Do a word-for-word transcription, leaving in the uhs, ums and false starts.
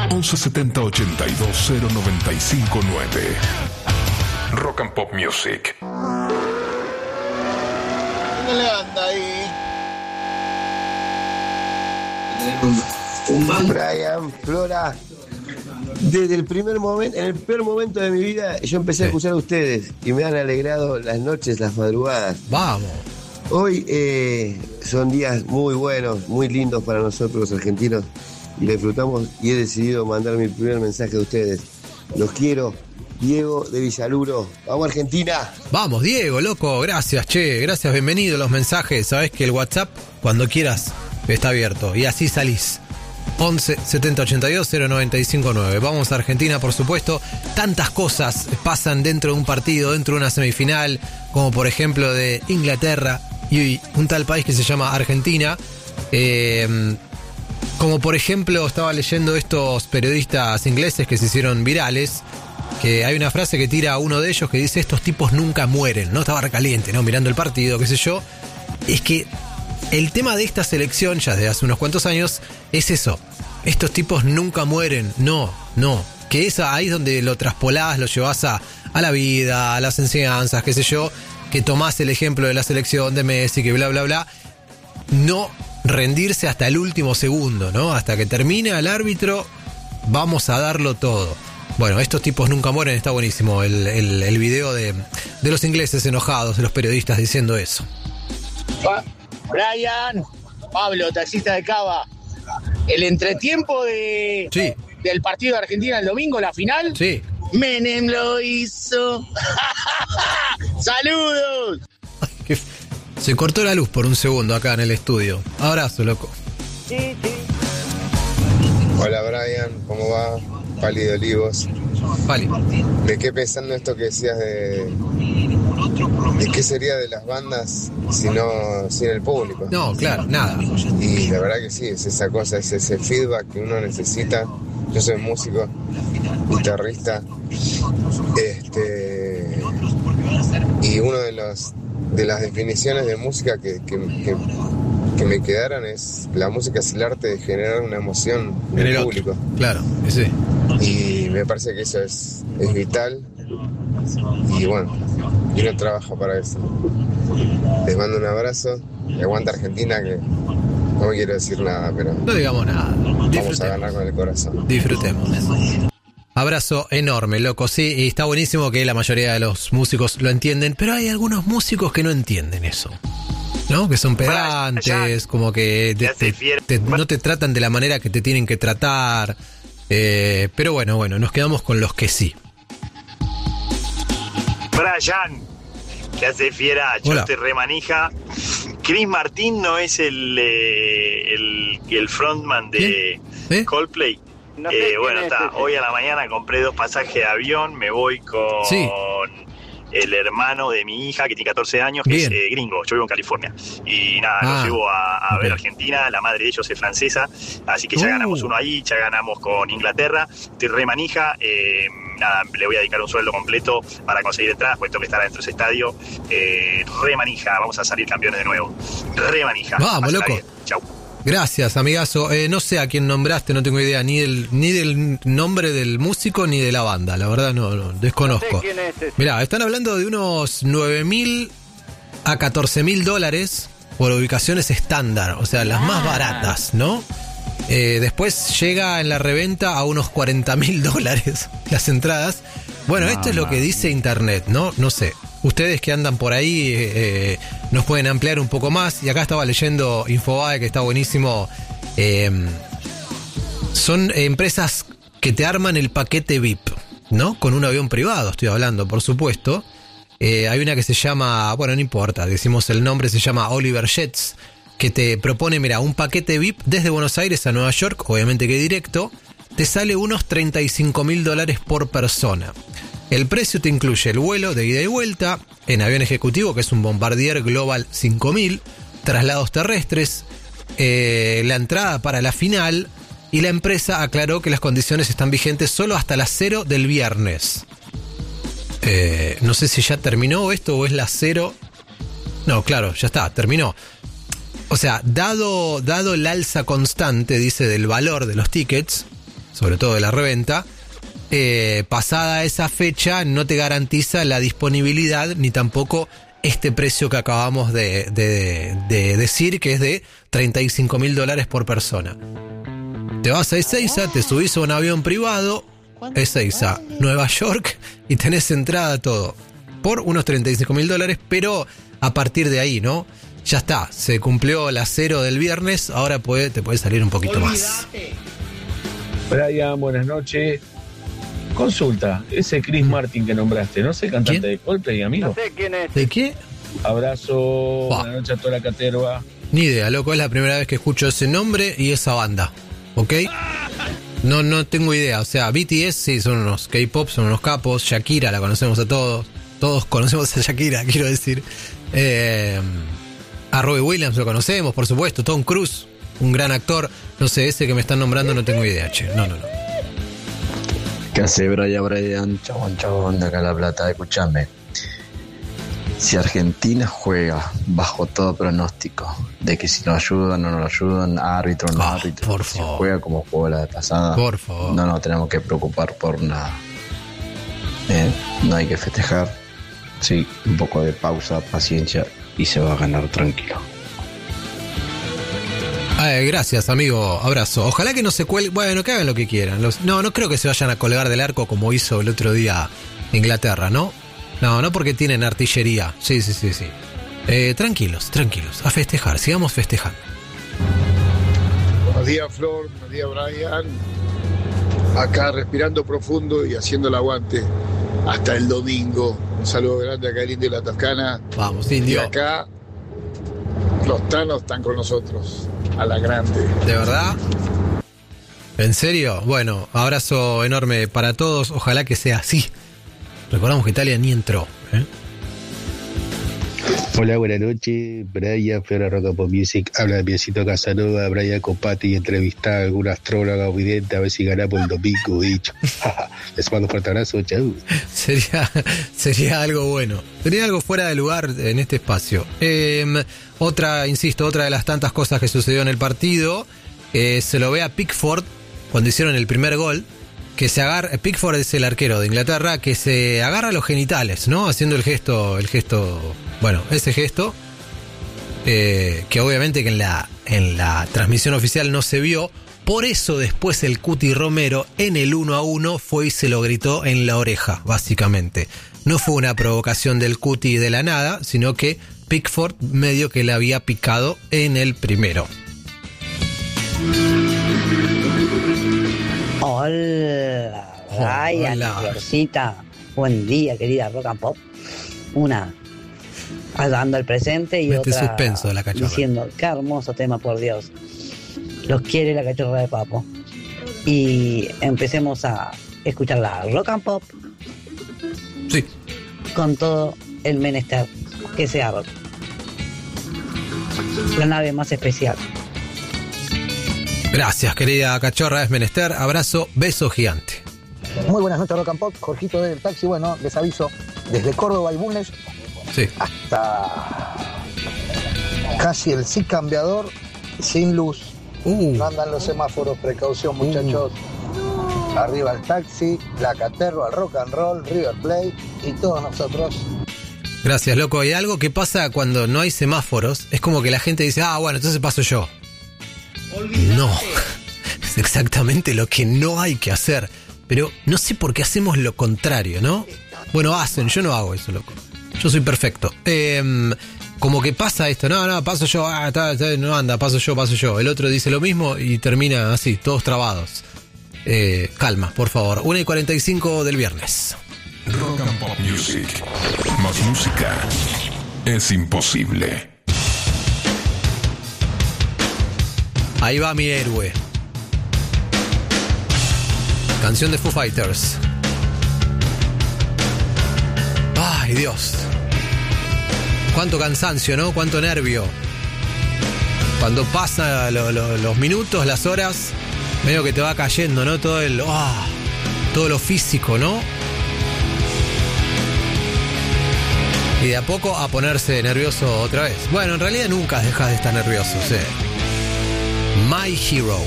once setenta ochenta y dos cero noventa y cinco nueve. Rock and Pop Music. ¿Qué le anda ahí? Brian, Flora, desde el primer momento, en el peor momento de mi vida, yo empecé a escuchar a ustedes y me han alegrado las noches, las madrugadas. Vamos. Hoy eh, son días muy buenos, muy lindos para nosotros los argentinos y lo disfrutamos y he decidido mandar mi primer mensaje a ustedes. Los quiero. Diego de Villaluro. ¡Vamos, Argentina! Vamos, Diego, loco. Gracias, che. Gracias, bienvenido. Los mensajes. Sabés que el WhatsApp, cuando quieras, está abierto. Y así salís. once setenta ochenta y dos cero noventa y cinco nueve. Vamos a Argentina, por supuesto. Tantas cosas pasan dentro de un partido, dentro de una semifinal, como por ejemplo de Inglaterra y un tal país que se llama Argentina. Eh, como por ejemplo, estaba leyendo estos periodistas ingleses que se hicieron virales, que hay una frase que tira uno de ellos que dice: estos tipos nunca mueren, ¿no? Estaba recaliente, ¿no? Mirando el partido, qué sé yo. Es que el tema de esta selección, ya desde hace unos cuantos años, es eso. Estos tipos nunca mueren. No, no. Que es ahí donde lo traspolás, lo llevás a, a la vida, a las enseñanzas, qué sé yo. Que tomás el ejemplo de la selección de Messi, que bla, bla, bla. No rendirse hasta el último segundo, ¿no? Hasta que termina el árbitro, vamos a darlo todo. Bueno, estos tipos nunca mueren, está buenísimo el, el, el video de, de los ingleses enojados, de los periodistas diciendo eso. Brian, Pablo, taxista de Cava. El entretiempo de sí. del partido de Argentina el domingo, la final. Sí. Menem lo hizo. ¡Saludos! Ay, qué... Se cortó la luz por un segundo acá en el estudio. Abrazo, loco. Sí, sí. Hola, Brian, ¿cómo va? Pali de Olivos. Pali. Me quedé pensando esto que decías de, de qué sería de las bandas si no sin el público. No, claro, nada. Y la verdad que sí, es esa cosa, es ese feedback que uno necesita. Yo soy músico, guitarrista, este y uno de los de las definiciones de música que, que, que, que me quedaron es: la música es el arte de generar una emoción en el público. Claro, sí. Y me parece que eso es, es vital. Y bueno, y uno trabaja para eso. Les mando un abrazo. Y aguanta Argentina, que no me quiero decir nada, pero no digamos nada. Vamos a ganar con el corazón. Disfrutemos. Abrazo enorme, loco. Sí, y está buenísimo que la mayoría de los músicos lo entienden, pero hay algunos músicos que no entienden eso, ¿no? Que son pedantes, como que te, te, te, no te tratan de la manera que te tienen que tratar. Eh, pero bueno, bueno, nos quedamos con los que sí. Brian, ¿qué hace, fiera? Yo Hola. te remanija. Chris Martin no es el, eh, el, el frontman de ¿Eh? Coldplay. No sé Eh, quién bueno, es está. ese. Hoy a la mañana compré dos pasajes de avión, me voy con Sí. el hermano de mi hija que tiene catorce años, que Bien. es eh, gringo. Yo vivo en California. Y nada, Ah, los llevo a, a ok. ver Argentina, la madre de ellos es francesa, así que ya Uh. ganamos uno ahí, ya ganamos con Inglaterra. Estoy re manija, eh, nada, le voy a dedicar un sueldo completo para conseguir entradas, pues tengo que estar adentro de ese estadio. Eh, re manija, vamos a salir campeones de nuevo. Re manija. Vamos, Pásala loco. bien. Chau. Gracias, amigazo. Eh, no sé a quién nombraste, no tengo idea ni del, ni del nombre del músico ni de la banda. La verdad no, no desconozco. No sé quién es ese. Mirá, están hablando de unos nueve mil a catorce mil dólares por ubicaciones estándar, o sea, las más baratas, ¿no? Eh, después llega en la reventa a unos cuarenta mil dólares las entradas. Bueno, No, esto es lo man. que dice internet, ¿no? No sé. Ustedes que andan por ahí eh, eh, nos pueden ampliar un poco más. Y acá estaba leyendo Infobae, que está buenísimo. Eh, son empresas que te arman el paquete V I P, ¿no? Con un avión privado, estoy hablando, por supuesto. Eh, hay una que se llama, bueno, no importa, decimos el nombre, se llama Oliver Jets, que te propone, mira, un paquete V I P desde Buenos Aires a Nueva York, obviamente que directo, te sale unos treinta y cinco mil dólares por persona. El precio te incluye el vuelo de ida y vuelta, en avión ejecutivo, que es un Bombardier Global cinco mil, traslados terrestres, eh, la entrada para la final, y la empresa aclaró que las condiciones están vigentes solo hasta las cero del viernes. Eh, no sé si ya terminó esto o es la cero. No, claro, ya está, terminó. O sea, dado, dado el alza constante, dice, del valor de los tickets, sobre todo de la reventa, eh, pasada esa fecha no te garantiza la disponibilidad ni tampoco este precio que acabamos de, de, de decir, que es de treinta y cinco mil dólares por persona. Te vas a Ezeiza, te subís a un avión privado, Ezeiza, Nueva York, y tenés entrada todo por unos treinta y cinco mil dólares, pero a partir de ahí, ¿no? Ya está, se cumplió la cero del viernes, ahora puede, te puede salir un poquito más. Brian, buenas noches. Consulta, ese Chris Martin que nombraste, ¿no sé, cantante ¿Quién? de Coldplay, amigo? No sé quién es. ¿De qué? Abrazo, Oh. buenas noches a toda la caterva. Ni idea, loco, es la primera vez que escucho ese nombre y esa banda, ¿ok? No, no tengo idea, o sea, B T S sí, son unos K-pop, son unos capos, Shakira la conocemos a todos, todos conocemos a Shakira, quiero decir. Eh, a Robbie Williams lo conocemos, por supuesto, Tom Cruise, un gran actor, no sé, ese que me están nombrando no tengo idea, che, no, no, no. ¿Qué hace Brian, Brian? Chabón, chabón, de acá La Plata, escuchame. Si Argentina juega bajo todo pronóstico de que si lo ayudan o no lo ayudan, árbitro o no Oh, árbitro, por si favor. juega como jugó la vez pasada, Por favor. no nos tenemos que preocupar por nada. Eh, no hay que festejar. Sí, un poco de pausa, paciencia y se va a ganar tranquilo. Ay, gracias, amigo, abrazo. Ojalá que no se cuelguen, bueno, que hagan lo que quieran. Los, no, no creo que se vayan a colgar del arco como hizo el otro día Inglaterra, ¿no? No, no porque tienen artillería. Sí, sí, sí, sí. Eh, tranquilos, tranquilos, a festejar, sigamos festejando. Buenos días, Flor, buenos días, Brian. Acá respirando profundo y haciendo el aguante hasta el domingo. Un saludo grande acá al Indio de la Toscana. Vamos, Y Indio. acá los tanos están con nosotros, a la grande. ¿De verdad? ¿En serio? Bueno, abrazo enorme para todos, ojalá que sea así. Recordamos que Italia ni entró, ¿eh? Hola, buenas noches. Brian, Flora Rock and Pop Music. Habla de Piecito Casanova, Brian Compati, entrevistar a algún astróloga o vidente a ver si ganamos el domingo, dicho. Les mando un fuerte abrazo, chau. Sería, sería algo bueno. Sería algo fuera de lugar en este espacio. Eh, otra, insisto, otra de las tantas cosas que sucedió en el partido, eh, se lo ve a Pickford cuando hicieron el primer gol, que se agarra, Pickford es el arquero de Inglaterra, que se agarra los genitales, ¿no? Haciendo el gesto, el gesto, bueno, ese gesto, eh, que obviamente que en la, en la transmisión oficial no se vio. Por eso después el Cuti Romero en el uno a uno fue y se lo gritó en la oreja, básicamente. No fue una provocación del Cuti de la nada, sino que Pickford medio que le había picado en el primero. Hola, Brian, Hola. Florcita. Buen día, querida Rock and Pop. Una hablando el presente y Mete otra suspenso de la cachorra. diciendo, qué hermoso tema, por Dios. Los quiere la cachorra de Papo. Y empecemos a escuchar la Rock and Pop. Sí. Con todo el menester que sea rock. La nave más especial. Gracias, querida cachorra, es menester. Abrazo, beso gigante. Muy buenas noches, Rock and Pop. Jorgito del taxi. Bueno, les aviso, desde Córdoba y Bulnes Sí. hasta casi el sí cambiador, sin luz. Uh. No andan los semáforos, precaución, muchachos. Arriba el taxi, la caterva, el rock and roll, River Plate y todos nosotros. Gracias, loco. Y algo que pasa cuando no hay semáforos, es como que la gente dice, ah, bueno, entonces paso yo. No, es exactamente lo que no hay que hacer. Pero no sé por qué hacemos lo contrario, ¿no? Bueno, hacen, yo no hago eso, loco. Yo soy perfecto. Eh, como que pasa esto, no, no, paso yo, ah, está, está, no anda, paso yo, paso yo. El otro dice lo mismo y termina así, todos trabados. Eh, calma, por favor. una y cuarenta y cinco del viernes. Rock and Pop Music. Más música es imposible. Ahí va mi héroe. Canción de Foo Fighters. Ay, Dios. Cuánto cansancio, ¿no? Cuánto nervio. Cuando pasan lo, lo, los minutos, las horas, medio que te va cayendo, ¿no? Todo el... Oh, todo lo físico, ¿no? Y de a poco a ponerse nervioso otra vez. Bueno, en realidad nunca dejas de estar nervioso, ¿sí? My Hero.